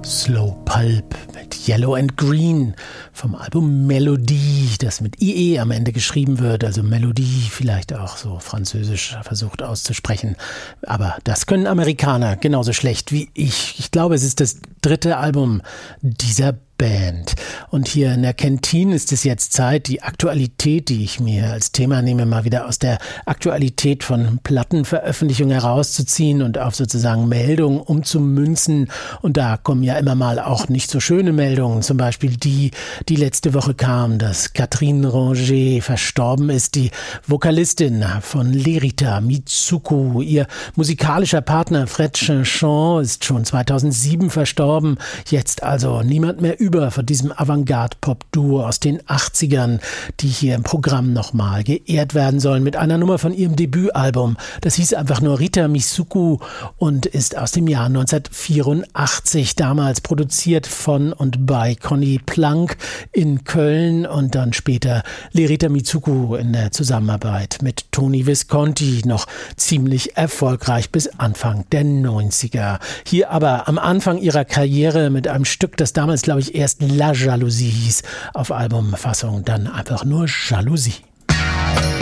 Slow Pulp mit Yellow and Green vom Album Melodie, das mit IE am Ende geschrieben wird, also Melodie, vielleicht auch so französisch versucht auszusprechen. Aber das können Amerikaner genauso schlecht wie ich. Ich glaube, es ist das 3. Album dieser Band. Und hier in der Kantine ist es jetzt Zeit, die Aktualität, die ich mir als Thema nehme, mal wieder aus der Aktualität von Plattenveröffentlichungen herauszuziehen und auf sozusagen Meldungen umzumünzen. Und da kommen ja immer mal auch nicht so schöne Meldungen, zum Beispiel die letzte Woche kam, dass Catherine Ranger verstorben ist, die Vokalistin von Lerita Mitsuko. Ihr musikalischer Partner Fred Chinchon ist schon 2007 verstorben, jetzt also niemand mehr über von diesem Avantgarde-Pop-Duo aus den 80ern, die hier im Programm nochmal geehrt werden sollen mit einer Nummer von ihrem Debütalbum. Das hieß einfach nur Rita Mitsuko und ist aus dem Jahr 1984, damals produziert von und bei Conny Plank in Köln und dann später Lerita Mitsuko in der Zusammenarbeit mit Tony Visconti, noch ziemlich erfolgreich bis Anfang der 90er. Hier aber am Anfang ihrer Karriere mit einem Stück, das damals, glaube ich, erst La Jalousie hieß, auf Albumfassung dann einfach nur Jalousie.